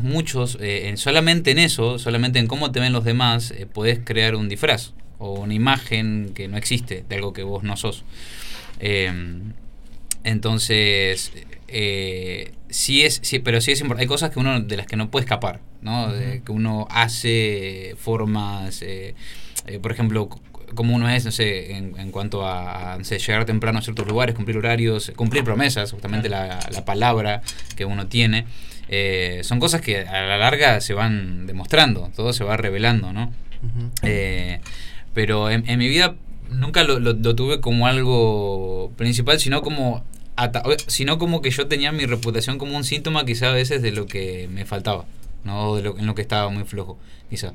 muchos, solamente en eso, solamente en cómo te ven los demás, podés crear un disfraz o una imagen que no existe de algo que vos no sos. Entonces, pero sí es importante. Hay cosas que uno de las que no puede escapar, ¿no? Que uno hace formas, por ejemplo, como uno es, no sé, en cuanto a no sé, llegar temprano a ciertos lugares, cumplir horarios, cumplir promesas, justamente la palabra que uno tiene. Son cosas que a la larga se van demostrando, todo se va revelando, ¿no? Pero en mi vida nunca lo tuve como algo principal, sino como que yo tenía mi reputación como un síntoma quizá a veces de lo que me faltaba, ¿no? En lo que estaba muy flojo, quizá.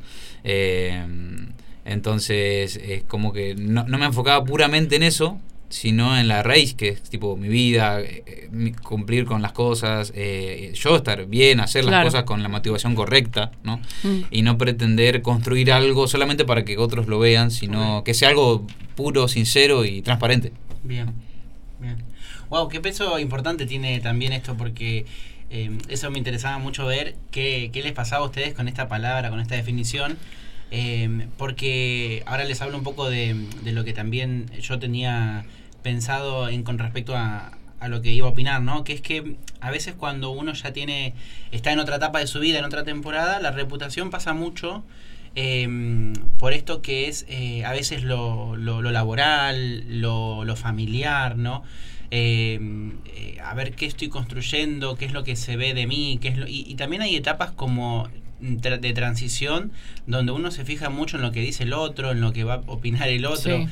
Entonces es como que no me enfocaba puramente en eso, sino en la raíz, que es tipo mi vida, cumplir con las cosas, yo estar bien, hacer las cosas con la motivación correcta, ¿no? Y no pretender construir algo solamente para que otros lo vean, sino que sea algo puro, sincero y transparente. Bien. Wow, qué peso importante tiene también esto, porque eso me interesaba mucho ver qué les pasaba a ustedes con esta palabra, con esta definición. Porque ahora les hablo un poco de lo que también yo tenía pensado con respecto a lo que iba a opinar, ¿no? Que es que a veces cuando uno ya está en otra etapa de su vida, en otra temporada, la reputación pasa mucho por esto que es a veces lo laboral, lo familiar, ¿no? A ver qué estoy construyendo, qué es lo que se ve de mí, y también hay etapas como de transición donde uno se fija mucho en lo que dice el otro, en lo que va a opinar el otro,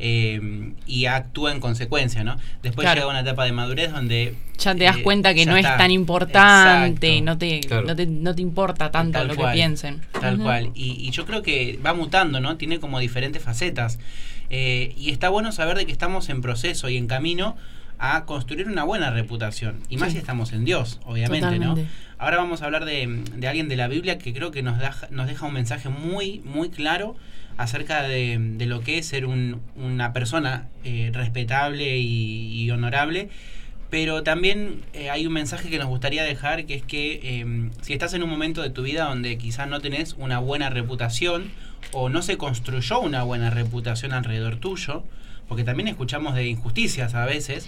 y actúa en consecuencia, ¿no? Después llega una etapa de madurez donde ya te das cuenta que no es tan importante, no te importa tanto lo que piensen. Tal cual. Y yo creo que va mutando, ¿no? Tiene como diferentes facetas. Y está bueno saber de que estamos en proceso y en camino a construir una buena reputación. Y más si estamos en Dios, obviamente. Totalmente. ¿No? Ahora vamos a hablar de alguien de la Biblia que creo que nos deja un mensaje muy, muy claro acerca de lo que es ser una persona respetable y honorable. Pero también hay un mensaje que nos gustaría dejar, que es que si estás en un momento de tu vida donde quizás no tenés una buena reputación o no se construyó una buena reputación alrededor tuyo, porque también escuchamos de injusticias a veces,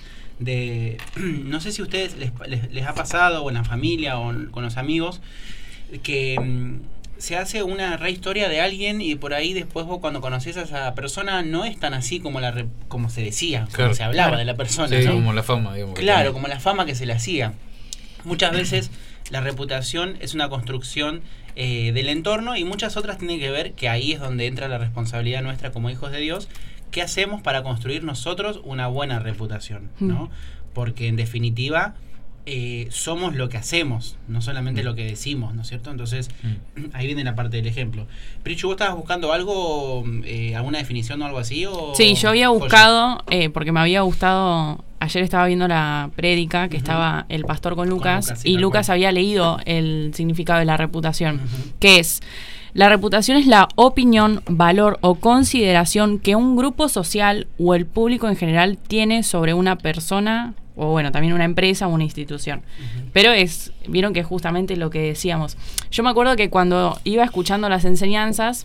no sé si a ustedes les ha pasado, o en la familia o con los amigos, que se hace una rehistoria de alguien y por ahí después vos cuando conocés a esa persona no es tan así como se decía, como se hablaba de la persona, ¿no? Como la fama, digamos. Claro, como la fama que se le hacía. Muchas veces la reputación es una construcción del entorno, y muchas otras tienen que ver, que ahí es donde entra la responsabilidad nuestra como hijos de Dios. ¿Qué hacemos para construir nosotros una buena reputación, ¿no? Porque en definitiva somos lo que hacemos, no solamente lo que decimos, ¿no es cierto? Entonces ahí viene la parte del ejemplo. Prichu, ¿vos estabas buscando algo, alguna definición o algo así? Sí, yo había buscado, porque me había gustado. Ayer estaba viendo la prédica que estaba el pastor con Lucas, sí, y Lucas había leído el significado de la reputación, que es: la reputación es la opinión, valor o consideración que un grupo social o el público en general tiene sobre una persona, o bueno, también una empresa o una institución. Pero vieron que es justamente lo que decíamos. Yo me acuerdo que cuando iba escuchando las enseñanzas,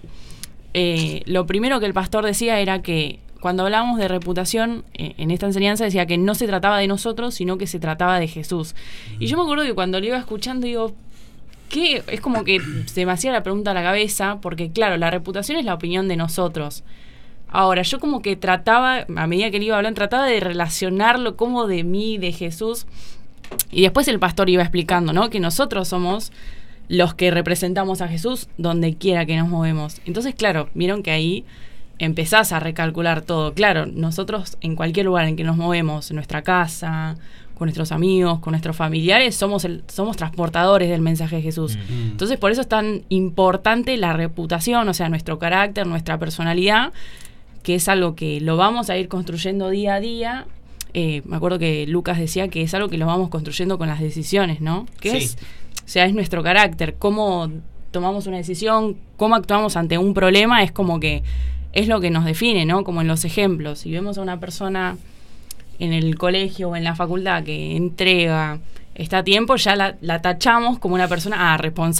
lo primero que el pastor decía era que cuando hablábamos de reputación, en esta enseñanza decía que no se trataba de nosotros, sino que se trataba de Jesús. Y yo me acuerdo que cuando lo iba escuchando, digo, ¿qué? Es como que se me hacía la pregunta a la cabeza, porque claro, la reputación es la opinión de nosotros. Ahora, yo como que trataba, a medida que le iba hablando, trataba de relacionarlo como de mí, de Jesús. Y después el pastor iba explicando, ¿no? Que nosotros somos los que representamos a Jesús donde quiera que nos movemos. Entonces, claro, vieron que ahí empezás a recalcular todo. Claro, nosotros en cualquier lugar en que nos movemos, en nuestra casa, con nuestros amigos, con nuestros familiares, somos transportadores del mensaje de Jesús. Entonces, por eso es tan importante la reputación, o sea, nuestro carácter, nuestra personalidad, que es algo que lo vamos a ir construyendo día a día. Me acuerdo que Lucas decía que es algo que lo vamos construyendo con las decisiones, ¿no? Es nuestro carácter, cómo tomamos una decisión, cómo actuamos ante un problema, es como que es lo que nos define, ¿no? Como en los ejemplos. Si vemos a una persona en el colegio o en la facultad que entrega, está a tiempo, ya la tachamos como una persona responsable